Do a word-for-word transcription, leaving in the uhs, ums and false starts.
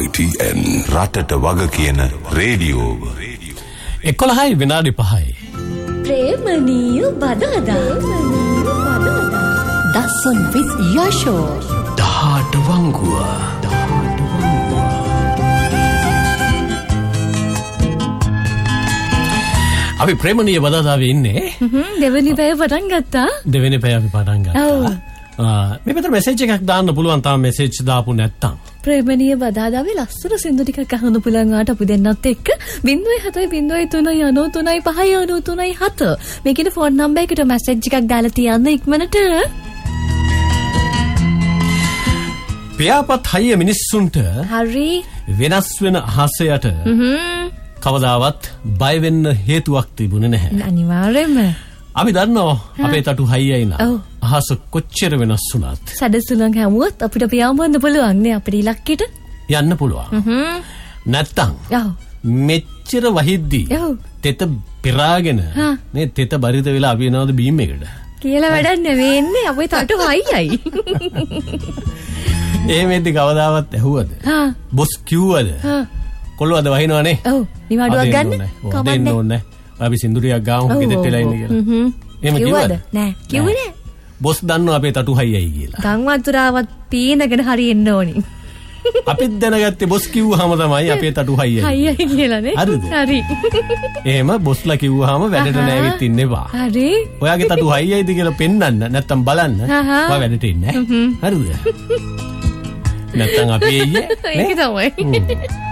I T N රටට වග කියන රේඩියෝ. එකොළහයි විනාඩි පහයි. ප්‍රේමණීය බදාදා. දසුන් with යෂෝ. දහට වංගුව. අපි ප්‍රේමණීය බදාදාවේ ඉන්නේ. දෙවෙනි පැය පටන් ගත්තා. දෙවෙනි පැය අපි පටන් ගත්තා. මේ පැත්තට මෙසේජ් එකක් දාන්න පුළුවන් තාම මෙසේජ් දාපු නැත්තම්. ප්‍රේමණීය බදාදාවේ ලස්සන සින්දු ටිකක් අහන්න පුළුවන් ආට අපි දෙන්නත් එක්ක ज़ीरो सात ज़ीरो तीन नौ तीन पाँच नौ तीन सात මේකේ ෆෝන් නම්බර් එකට මෙසේජ් එකක් දාලා තියන්න ඉක්මනට. පියාපත් හයිය මිනිස්සුන්ට හරි වෙනස් වෙන අහසයට කවදාවත් බය වෙන්න හේතුවක් තිබුණේ නැහැ. අනිවාර්යයෙන්ම. අපි දන්නවා අපේ තටු හයියයි නා. අහස කොච්චර වෙනස් වුණත් සැදසුලන් හැමුවොත් අපිට පියාඹන්න පුළුවන් නේ අපේ ඉලක්කෙට යන්න පුළුවන්. නැත්තම් මෙච්චර වහිද්දී තෙත පිරාගෙන මේ තෙත බරිත වෙලා අපි එනවද බීම් එකට කියලා වැඩක් නෙවෙන්නේ අපේ තටු හයියයි. ඒ මෙද්දි කවදාවත් ඇහුවද? බොස් කිව්වද? කොල්ලවද වහිනවනේ. ඔව් නිවාඩුවක් ගන්න. කමන්න ඕනේ. අපි සින්දුරියක් ගාමු ගෙදරට වෙලා ඉන්නේ කියලා. එහෙම කිව්වද? නෑ කිව්වේ නෑ. බොස් දන්නවා අපේ තටු හයියයි කියලා. ගම් වතුරාවත් පීනගෙන හරි එන්න ඕනි. අපිත් දැනගත්තේ බොස් කිව්වහම තමයි අපේ තටු හයියයි. හයියයි කියලා නේ. හරිද? හරි. එහෙම බොස්ලා කිව්වහම වැඩට නෑවිත් ඉන්න එපා. හරි. ඔයාගේ තටු හයියයිද කියලා පෙන්වන්න නැත්තම් බලන්න. ඔයා වැඩට ඉන්නේ නැහැ. හරිද? නැත්තම් අපි එయ్యේ. ඒක තමයි.